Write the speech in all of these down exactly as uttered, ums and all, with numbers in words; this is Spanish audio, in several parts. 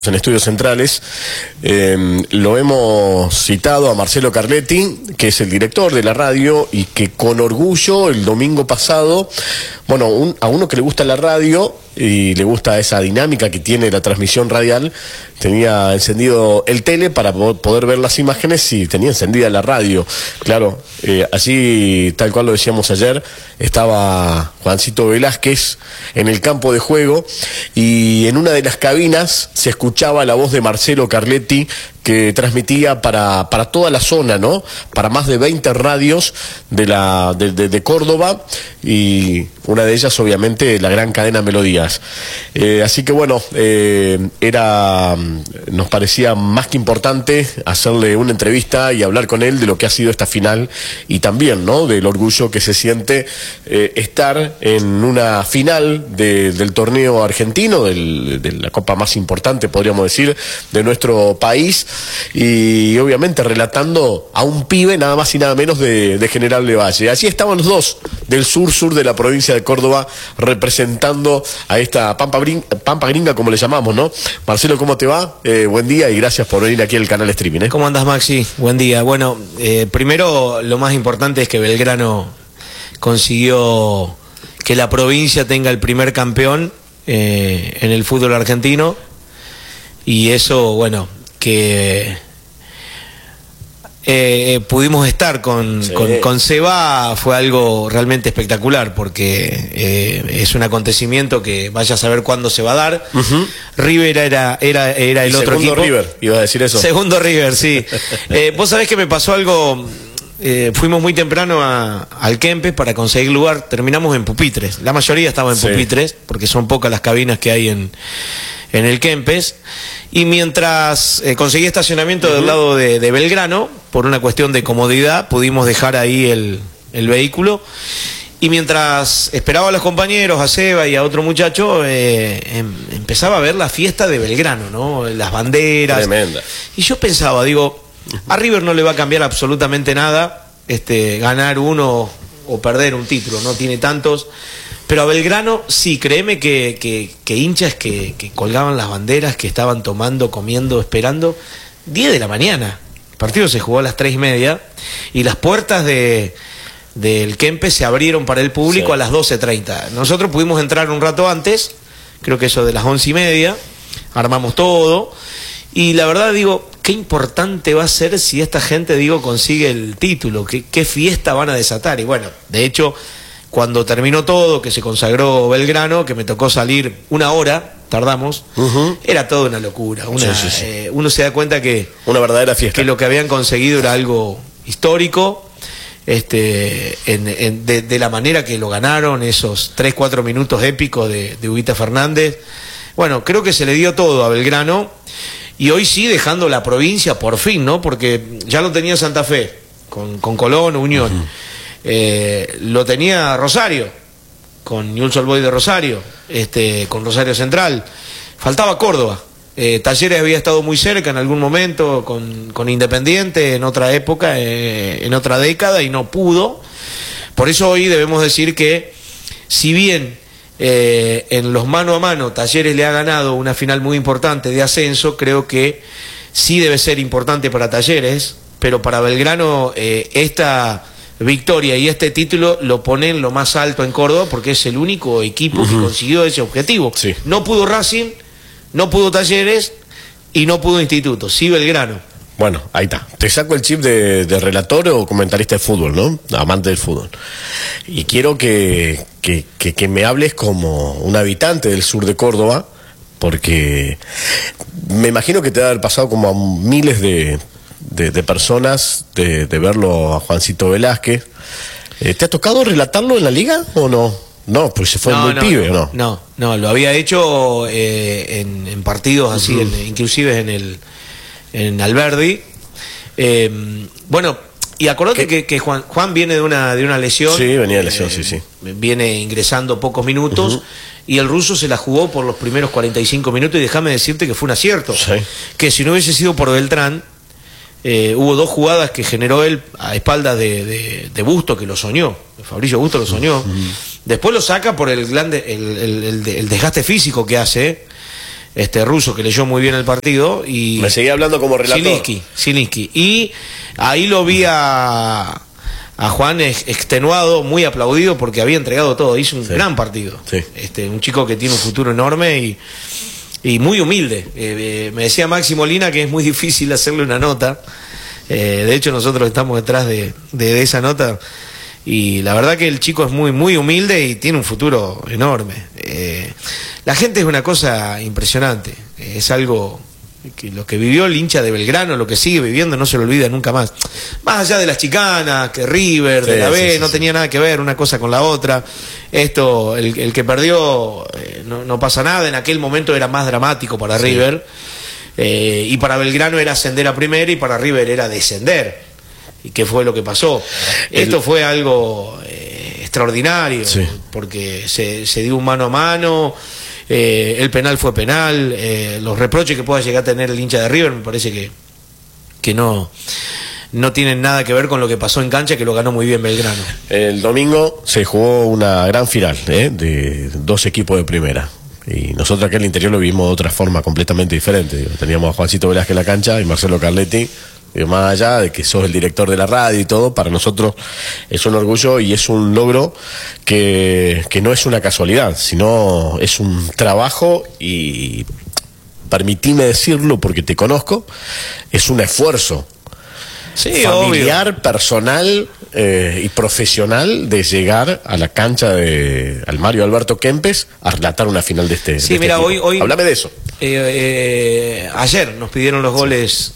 En Estudios Centrales, eh, lo hemos citado a Marcelo Carletti, que es el director de la radio y que con orgullo el domingo pasado, bueno, un, a uno que le gusta la radio y le gusta esa dinámica que tiene la transmisión radial, tenía encendido el tele para poder ver las imágenes y tenía encendida la radio. Claro, eh, así tal cual lo decíamos ayer, estaba Juancito Velázquez en el campo de juego y en una de las cabinas se escuchaba la voz de Marcelo Carletti, que transmitía para, para toda la zona, ¿no? Para más de veinte radios de, la, de, de, de Córdoba, y una de ellas obviamente la gran cadena Melodías. Eh, así que bueno, eh, era, nos parecía más que importante hacerle una entrevista y hablar con él de lo que ha sido esta final y también, ¿no?, del orgullo que se siente eh, estar en una final de, del torneo argentino, del, de la copa más importante, podríamos decir, de nuestro país. Y obviamente relatando a un pibe nada más y nada menos de, de General de Valle. Así estaban los dos del sur-sur de la provincia de Córdoba representando a esta Pampa, Brin Pampa Gringa, como le llamamos, ¿no? Marcelo, ¿cómo te va? Eh, buen día y gracias por venir aquí al canal Streaming, ¿eh? ¿Cómo andas, Maxi? Buen día. Bueno, eh, primero lo más importante es que Belgrano consiguió que la provincia tenga el primer campeón eh, en el fútbol argentino, y eso, bueno, que eh, pudimos estar con, sí. con, con Seba, fue algo realmente espectacular, porque eh, es un acontecimiento que vaya a saber cuándo se va a dar. Uh-huh. River era, era, era el otro equipo. Segundo River, iba a decir eso. Segundo River, sí. eh, vos sabés que me pasó algo, eh, fuimos muy temprano a, al Kempes para conseguir lugar, terminamos en pupitres, la mayoría estaba en sí. pupitres, porque son pocas las cabinas que hay en... en el Kempes, y mientras eh, conseguí estacionamiento uh-huh. del lado de, de Belgrano, por una cuestión de comodidad, pudimos dejar ahí el, el vehículo, y mientras esperaba a los compañeros, a Seba y a otro muchacho, eh, em, empezaba a ver la fiesta de Belgrano, ¿no? Las banderas. Tremenda. Y yo pensaba, digo, a River no le va a cambiar absolutamente nada este, ganar uno o perder un título, no tiene tantos. Pero a Belgrano, sí, créeme que, que, que hinchas que, que colgaban las banderas, que estaban tomando, comiendo, esperando, diez de la mañana. El partido se jugó a las tres y media y las puertas de, del Kempes se abrieron para el público sí. a las doce treinta. Nosotros pudimos entrar un rato antes, creo que eso de las once y media, armamos todo, y la verdad digo, qué importante va a ser si esta gente, digo, consigue el título, qué, qué fiesta van a desatar. Y bueno, de hecho, cuando terminó todo, que se consagró Belgrano, que me tocó salir una hora, tardamos, uh-huh. era toda una locura. Una, sí, sí, sí. Eh, uno se da cuenta que una verdadera fiesta, que lo que habían conseguido era algo histórico, este, en, en, de, de la manera que lo ganaron, esos tres, cuatro minutos épicos de, de Huguita Fernández. Bueno, creo que se le dio todo a Belgrano, y hoy sí dejando la provincia por fin, ¿no? Porque ya lo tenía Santa Fe, con, con Colón, Unión. Uh-huh. Eh, lo tenía Rosario, con Newell's Old Boys de Rosario, este, con Rosario Central. Faltaba Córdoba. Eh, Talleres había estado muy cerca en algún momento con, con Independiente en otra época, eh, en otra década, y no pudo. Por eso hoy debemos decir que, si bien eh, en los mano a mano Talleres le ha ganado una final muy importante de ascenso, creo que sí debe ser importante para Talleres, pero para Belgrano eh, esta victoria y este título lo ponen lo más alto en Córdoba, porque es el único equipo uh-huh. que consiguió ese objetivo. Sí. No pudo Racing, no pudo Talleres y no pudo Instituto, sí Belgrano. Bueno, ahí está. Te saco el chip de, de relator o comentarista de fútbol, ¿no? Amante del fútbol. Y quiero que, que, que, que me hables como un habitante del sur de Córdoba, porque me imagino que te debe haber pasado como a miles de... De, de personas, de, de verlo a Juancito Velázquez. Eh, ¿Te ha tocado relatarlo en la liga o no? No, pues se fue no, muy no, pibe, no, ¿no? No, no, lo había hecho eh, en, en partidos así, uh-huh. en, inclusive en el en Alberdi. Eh, bueno, y acordate que, que Juan, Juan viene de una de una lesión. Sí, venía de lesión, eh, sí, sí. Viene ingresando pocos minutos. Uh-huh. Y el ruso se la jugó por los primeros cuarenta y cinco minutos, y déjame decirte que fue un acierto. Sí. Que si no hubiese sido por Beltrán, Eh, hubo dos jugadas que generó él a espaldas de, de, de Busto, que lo soñó, Fabricio Busto lo soñó. Uh-huh. Después lo saca por el, grande, el, el, el, el desgaste físico que hace, este ruso que leyó muy bien el partido y me seguía hablando como relator. Zielinski, Zielinski. Y ahí lo vi a, a Juan extenuado, muy aplaudido porque había entregado todo, hizo un sí. gran partido. Sí. Este, un chico que tiene un futuro enorme y, y muy humilde. Eh, eh, me decía Maxi Molina que es muy difícil hacerle una nota. Eh, de hecho nosotros estamos detrás de, de, de esa nota. Y la verdad que el chico es muy muy humilde y tiene un futuro enorme. Eh, la gente es una cosa impresionante, es algo que lo que vivió el hincha de Belgrano, lo que sigue viviendo, no se lo olvida nunca más. Más allá de las chicanas, que River, sí, de la B, sí, sí, no sí. tenía nada que ver una cosa con la otra. Esto, el, el que perdió, eh, no, no pasa nada, en aquel momento era más dramático para sí. River, eh, y para Belgrano era ascender a primera y para River era descender. ¿Y qué fue lo que pasó? El... Esto fue algo eh, extraordinario, sí. porque se, se dio un mano a mano, eh, el penal fue penal, eh, los reproches que pueda llegar a tener el hincha de River me parece que, que no, no tienen nada que ver con lo que pasó en cancha, que lo ganó muy bien Belgrano. El domingo se jugó una gran final ¿eh? de dos equipos de primera. Y nosotros aquí en el interior lo vimos de otra forma completamente diferente. Digo, teníamos a Juancito Velázquez en la cancha y Marcelo Carletti. Digo, más allá de que sos el director de la radio y todo, para nosotros es un orgullo y es un logro que, que no es una casualidad, sino es un trabajo y, permitime decirlo porque te conozco, es un esfuerzo sí, familiar, obvio. personal eh, y profesional de llegar a la cancha de al Mario Alberto Kempes a relatar una final de este. Sí, de mira, este hoy, hoy. Háblame de eso. Eh, eh, ayer nos pidieron los goles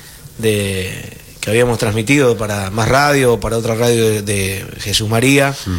de que habíamos transmitido para Más Radio, para otra radio de, de Jesús María. Mm.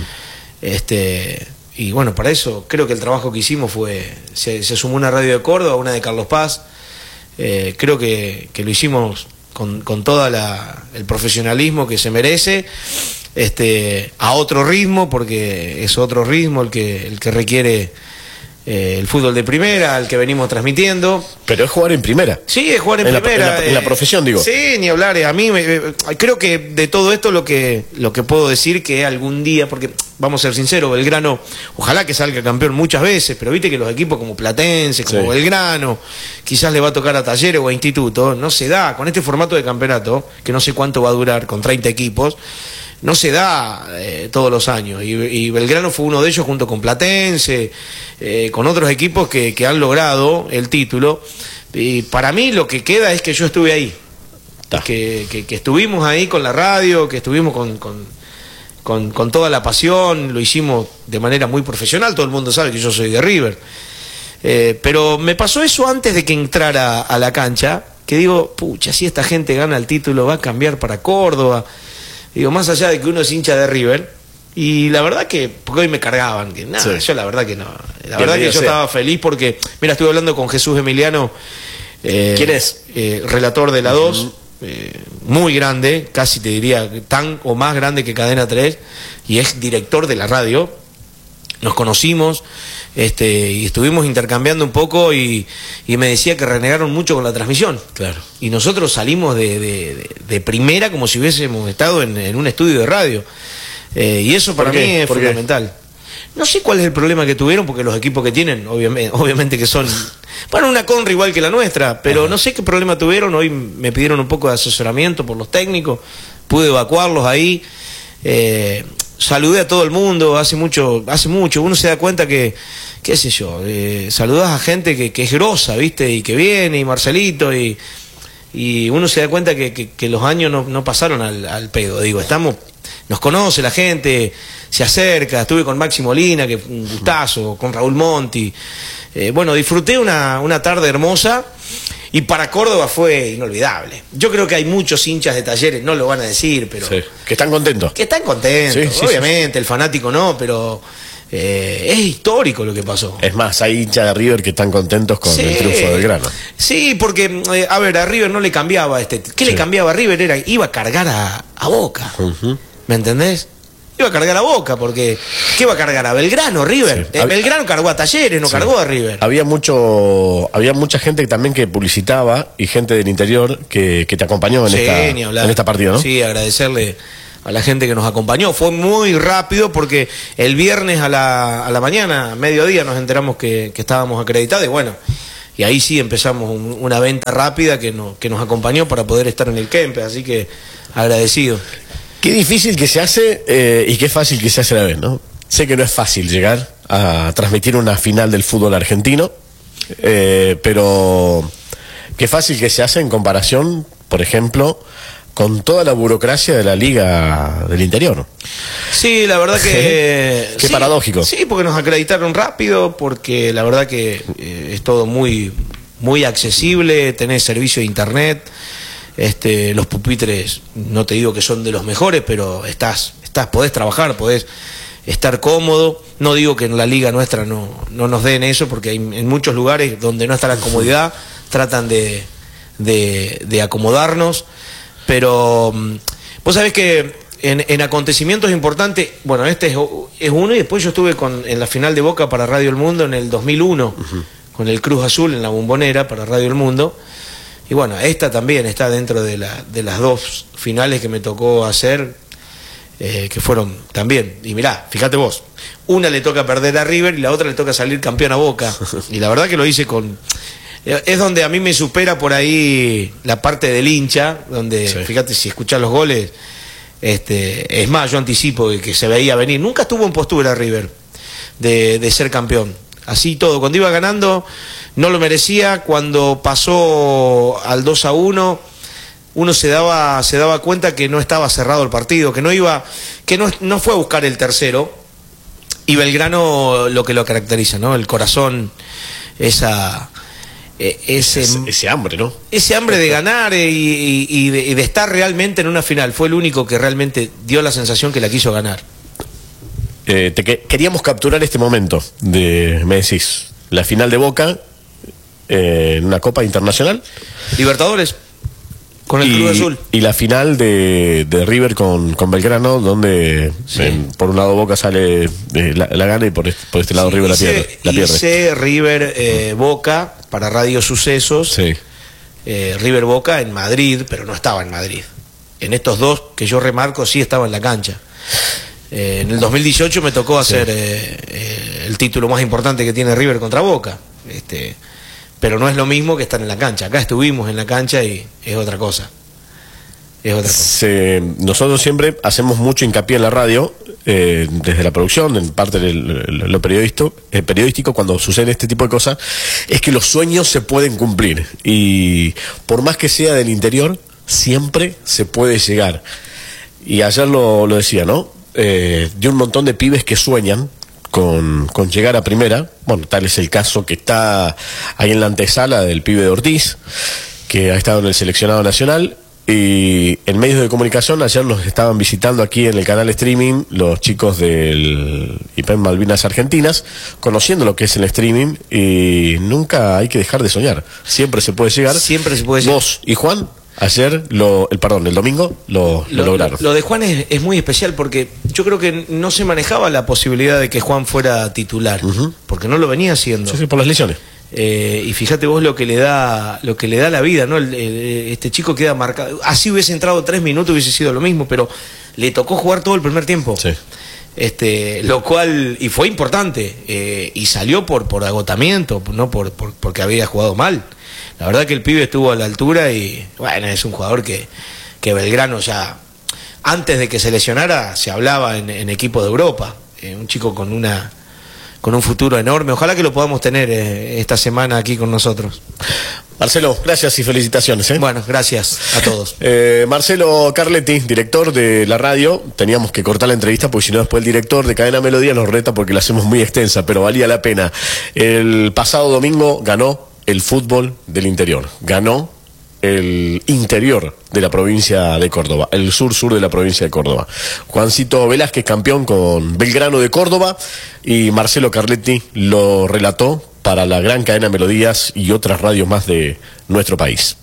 Este. Y bueno, para eso creo que el trabajo que hicimos fue, se, se sumó una radio de Córdoba, una de Carlos Paz, eh, creo que, que lo hicimos con, con todo el profesionalismo que se merece, este, a otro ritmo, porque es otro ritmo el que, el que requiere eh, el fútbol de primera, el que venimos transmitiendo. Pero es jugar en primera. Sí, es jugar en, en primera. La, en, la, en la profesión, digo. Sí, ni hablar. A mí me, creo que de todo esto lo que, lo que puedo decir que algún día, porque vamos a ser sinceros, Belgrano, ojalá que salga campeón muchas veces, pero viste que los equipos como Platense, como sí. Belgrano, quizás le va a tocar a Talleres o a Instituto, no se da, con este formato de campeonato, que no sé cuánto va a durar, con treinta equipos, no se da eh, todos los años, y, y Belgrano fue uno de ellos junto con Platense, eh, con otros equipos que, que han logrado el título, y para mí lo que queda es que yo estuve ahí, que, que, que estuvimos ahí con la radio, que estuvimos con... con Con, con toda la pasión, lo hicimos de manera muy profesional, todo el mundo sabe que yo soy de River. Eh, pero me pasó eso antes de que entrara a la cancha, que digo, pucha, si esta gente gana el título va a cambiar para Córdoba. Digo, más allá de que uno es hincha de River, y la verdad que, porque hoy me cargaban, que nada, sí. yo la verdad que no. La verdad que yo sea. estaba feliz porque, mira, estuve hablando con Jesús Emiliano. Eh, ¿Quién es? Eh, relator de la dos. Uh-huh. Eh, muy grande, casi te diría tan o más grande que Cadena tres, y es director de la radio. Nos conocimos este, y estuvimos intercambiando un poco y, y me decía que renegaron mucho con la transmisión. Claro. Y nosotros salimos de, de, de, de primera como si hubiésemos estado en, en un estudio de radio. Eh, y eso para mí es fundamental. Qué? No sé cuál es el problema que tuvieron, porque los equipos que tienen, obviamente, obviamente que son... Bueno, una Conra igual que la nuestra, pero Ajá. no sé qué problema tuvieron. Hoy me pidieron un poco de asesoramiento por los técnicos, pude evacuarlos ahí. Eh, saludé a todo el mundo, hace mucho, hace mucho. Uno se da cuenta que, qué sé yo, eh, saludás a gente que, que es grosa, ¿viste? Y que viene, y Marcelito, y, y uno se da cuenta que, que, que los años no, no pasaron al, al pedo. Digo, estamos... Nos conoce la gente, se acerca, estuve con Maxi Molina, que fue un gustazo, con Raúl Monti. Eh, bueno, disfruté una, una tarde hermosa y para Córdoba fue inolvidable. Yo creo que hay muchos hinchas de Talleres, no lo van a decir, pero... Sí, que están contentos. Que están contentos, sí, sí, obviamente, sí. El fanático no, pero... Eh, es histórico lo que pasó. Es más, hay hinchas de River que están contentos con sí, el triunfo del Grano. Sí, porque, eh, a ver, a River no le cambiaba este... ¿Qué sí. le cambiaba a River? Era, iba a cargar a, a Boca. Uh-huh. ¿Me entendés? Iba a cargar a Boca, porque ¿qué va a cargar? A Belgrano, River. Sí. Eh, Belgrano cargó a Talleres, no sí. cargó a River. Había mucho, había mucha gente también que publicitaba y gente del interior que, que te acompañó en, sí, esta, en esta partida, ¿no? Sí, agradecerle a la gente que nos acompañó. Fue muy rápido porque el viernes a la, a la mañana, mediodía, nos enteramos que, que estábamos acreditados y bueno, y ahí sí empezamos un, una venta rápida que, no, que nos acompañó para poder estar en el Kempes, así que agradecido. Qué difícil que se hace eh, y qué fácil que se hace a la vez, ¿no? Sé que no es fácil llegar a transmitir una final del fútbol argentino, eh, pero qué fácil que se hace en comparación, por ejemplo, con toda la burocracia de la Liga del Interior. Sí, la verdad que... Qué sí, paradójico. Sí, porque nos acreditaron rápido, porque la verdad que eh, es todo muy, muy accesible, tenés servicio de internet, este, los pupitres, no te digo que son de los mejores, pero estás, estás, podés trabajar, podés estar cómodo. No digo que en la liga nuestra no, no nos den eso, porque hay, en muchos lugares donde no está la comodidad, tratan de, de, de acomodarnos, pero vos sabés que en, en acontecimientos importantes, bueno, este es, es uno, y después yo estuve con, en la final de Boca para Radio El Mundo en el dos mil uno, uh-huh. con el Cruz Azul en la Bombonera para Radio El Mundo, y bueno, esta también está dentro de, la, de las dos finales que me tocó hacer, eh, que fueron también, y mirá, fíjate vos, una le toca perder a River y la otra le toca salir campeón a Boca, y la verdad que lo hice con... Es donde a mí me supera por ahí la parte del hincha, donde, sí. fíjate, si escuchás los goles, este, es más, yo anticipo que, que se veía venir. Nunca estuvo en postura River de, de ser campeón. Así todo, cuando iba ganando no lo merecía, cuando pasó al dos a uno, uno se daba, se daba cuenta que no estaba cerrado el partido, que no iba, que no, no fue a buscar el tercero, y Belgrano lo que lo caracteriza, ¿no? El corazón, esa... Ese, ese, ese hambre, ¿no? Ese hambre de ganar y, y, y, de, y de estar realmente en una final. Fue el único que realmente dio la sensación que la quiso ganar. Eh, te que, queríamos capturar este momento de, me decís, la final de Boca eh, en una Copa Internacional. Libertadores, con el y, Cruz Azul. Y la final de, de River con, con Belgrano, donde sí. en, por un lado Boca sale, eh, la, la gana, y por este, por este lado sí, River hice, la pierde. La pierde. Hice River eh, Boca para Radio Sucesos, sí. eh, River Boca en Madrid, pero no estaba en Madrid. En estos dos que yo remarco sí estaba en la cancha. Eh, en el dos mil dieciocho me tocó hacer sí. eh, eh, el título más importante que tiene River contra Boca. Este, pero no es lo mismo que estar en la cancha. Acá estuvimos en la cancha y es otra cosa. Es otra cosa. Se, nosotros siempre hacemos mucho hincapié en la radio, eh, desde la producción, en parte de lo, lo periodístico, eh, periodístico, cuando sucede este tipo de cosas, es que los sueños se pueden cumplir. Y por más que sea del interior, siempre se puede llegar. Y ayer lo, lo decía, ¿no? Eh, de un montón de pibes que sueñan Con, con llegar a primera. Bueno, tal es el caso que está ahí en la antesala del pibe de Ortiz, que ha estado en el seleccionado nacional, y en medios de comunicación ayer nos estaban visitando aquí en el canal streaming los chicos del I P E M Malvinas Argentinas, conociendo lo que es el streaming, y nunca hay que dejar de soñar, siempre se puede llegar. Siempre se puede llegar. Vos y Juan ayer, lo, el perdón, el domingo lo, lo, lo lograron. Lo de Juan es, es muy especial, porque yo creo que no se manejaba la posibilidad de que Juan fuera titular, uh-huh. porque no lo venía haciendo. Sí, sí, por las lesiones. Eh, y fíjate vos lo que le da, lo que le da la vida, ¿no? El, el, este chico queda marcado. Así hubiese entrado tres minutos hubiese sido lo mismo, pero le tocó jugar todo el primer tiempo. Sí. Este, lo cual, y fue importante, eh, y salió por, por agotamiento, no por, por porque había jugado mal. La verdad que el pibe estuvo a la altura, y bueno, es un jugador que, que Belgrano ya, antes de que se lesionara, se hablaba en, en equipo de Europa. Eh, un chico con una con un futuro enorme. Ojalá que lo podamos tener eh, esta semana aquí con nosotros. Marcelo, gracias y felicitaciones. ¿eh? Bueno, gracias a todos. Eh, Marcelo Carletti, director de la radio. Teníamos que cortar la entrevista porque si no después el director de Cadena Melodía nos reta porque la hacemos muy extensa, pero valía la pena. El pasado domingo ganó el fútbol del interior. Ganó el interior de la provincia de Córdoba, el sur-sur de la provincia de Córdoba. Juancito Velázquez, campeón con Belgrano de Córdoba, y Marcelo Carletti lo relató para la gran Cadena Melodías y otras radios más de nuestro país.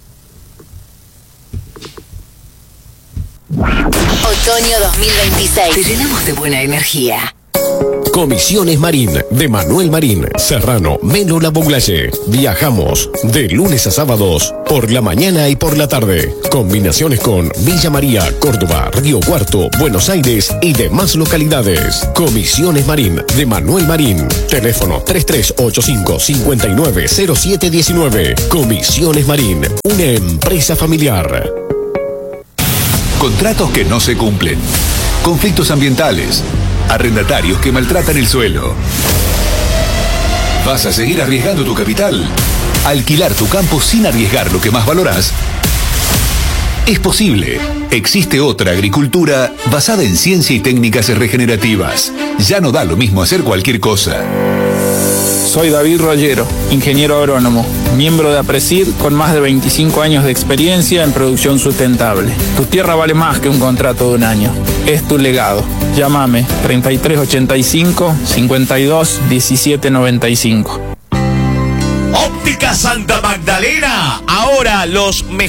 Otoño dos mil veintiséis. Te llenamos de buena energía. Comisiones Marín de Manuel Marín, Serrano, Melo La Boulaye. Viajamos de lunes a sábados por la mañana y por la tarde. Combinaciones con Villa María, Córdoba, Río Cuarto, Buenos Aires y demás localidades. Comisiones Marín de Manuel Marín. Teléfono tres tres ocho cinco, cinco nueve cero siete uno nueve. Comisiones Marín, una empresa familiar. Contratos que no se cumplen. Conflictos ambientales. Arrendatarios que maltratan el suelo. ¿Vas a seguir arriesgando tu capital? ¿Alquilar tu campo sin arriesgar lo que más valorás? Es posible. Existe otra agricultura basada en ciencia y técnicas regenerativas. Ya no da lo mismo hacer cualquier cosa. Soy David Rollero, ingeniero agrónomo, miembro de APRESID con más de veinticinco años de experiencia en producción sustentable. Tu tierra vale más que un contrato de un año. Es tu legado. Llámame treinta y tres ochenta y cinco, cincuenta y dos diecisiete noventa y cinco. Óptica Santa Magdalena. Ahora los mejores